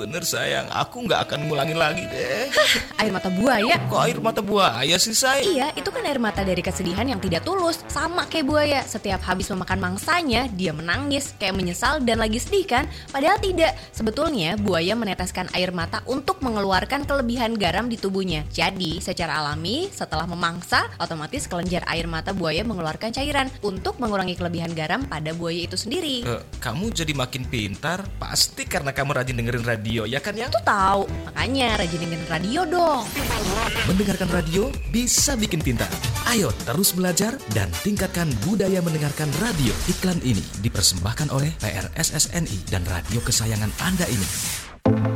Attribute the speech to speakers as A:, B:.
A: bener sayang, aku nggak akan ngulangin lagi deh.
B: Air mata buaya?
A: Kok air mata buaya sih, Say?
B: Iya, itu kan air mata dari kesedihan yang tidak tulus. Sama kayak buaya, setiap habis memakan mangsanya, dia menangis, kayak menyesal dan lagi sedih kan? Padahal tidak. Sebetulnya, buaya meneteskan air mata untuk mengeluarkan kelebihan garam di tubuhnya. Jadi, secara alami, setelah memangsa, otomatis kelenjar air mata buaya mengeluarkan cairan untuk mengurangi kelebihan garam pada buaya itu sendiri.
A: Kamu jadi makin pintar, pasti karena kamu rajin dengerin radio, ya kan yang?
B: Tuh tahu, makanya rajin dengerin radio dong.
A: Mendengarkan radio bisa bikin pintar. Ayo terus belajar dan tingkatkan budaya mendengarkan radio. Iklan ini dipersembahkan oleh PRSSNI dan radio kesayangan Anda ini.